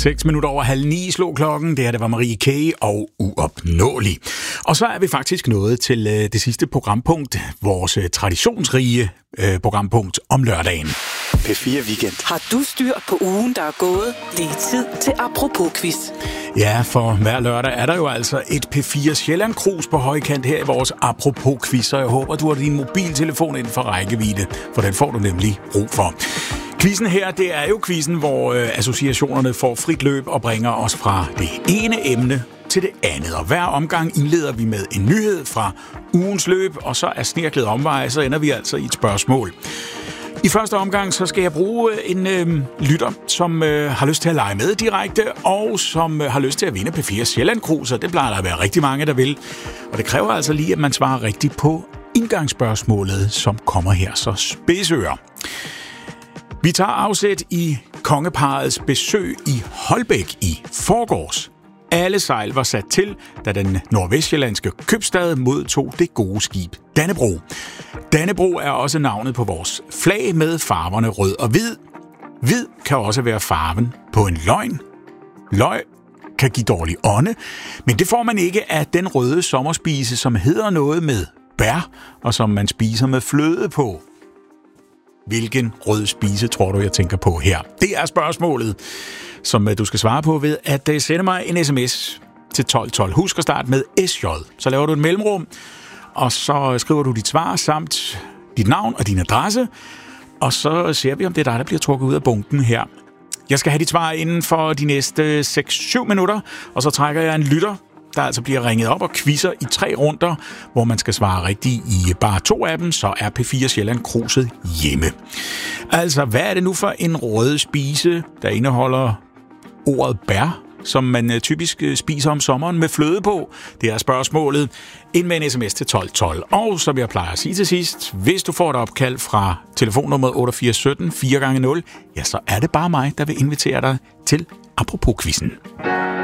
6 minutter over 8:30 slog klokken. Det var Marie K. og Uopnåelig. Og så er vi faktisk nået til det sidste programpunkt. Vores traditionsrige programpunkt om lørdagen. P4 Weekend. Har du styr på ugen, der er gået? Det er tid til Apropos-quiz. Ja, for hver lørdag er der jo altså et P4 Sjælland-krus på højkant her i vores Apropos-quiz. Så jeg håber, du har din mobiltelefon inden for rækkevidde, for den får du nemlig brug for. Quizzen her, det er jo quizzen, hvor associationerne får frit løb og bringer os fra det ene emne til det andet. Og hver omgang indleder vi med en nyhed fra ugens løb, og så er snirklet omvej, så ender vi altså i et spørgsmål. I første omgang så skal jeg bruge en lytter, som har lyst til at lege med direkte, og som har lyst til at vinde P4 Sjælland-krus, og det plejer der at være rigtig mange, der vil. Og det kræver altså lige, at man svarer rigtigt på indgangsspørgsmålet, som kommer her, så spidsører. Vi tager afsæt i kongeparrets besøg i Holbæk i forgårs. Alle sejl var sat til, da den nordvestjyllandske købstad modtog det gode skib Dannebrog. Dannebrog er også navnet på vores flag med farverne rød og hvid. Hvid kan også være farven på en løgn. Løg kan give dårlig ånde, men det får man ikke af den røde sommerspise, som hedder noget med bær, og som man spiser med fløde på. Hvilken rød spise tror du, jeg tænker på her? Det er spørgsmålet, som du skal svare på ved at sende mig en sms til 1212. Husk at starte med SJ. Så laver du et mellemrum, og så skriver du dit svar samt dit navn og din adresse, og så ser vi, om det er dig, der bliver trukket ud af bunken her. Jeg skal have dit svar inden for de næste 6-7 minutter, og så trækker jeg en lytter, der altså bliver ringet op og quizzer i 3 runder, hvor man skal svare rigtigt i bare 2 af dem, så er P4 Sjælland-kruset hjemme. Altså, hvad er det nu for en rød spise, der indeholder ordet bær, som man typisk spiser om sommeren med fløde på? Det er spørgsmålet. Ind med en sms til 1212. Og som jeg plejer at sige til sidst, hvis du får et opkald fra telefonnummeret 8817 4x0, ja, så er det bare mig, der vil invitere dig til Apropos-quizzen.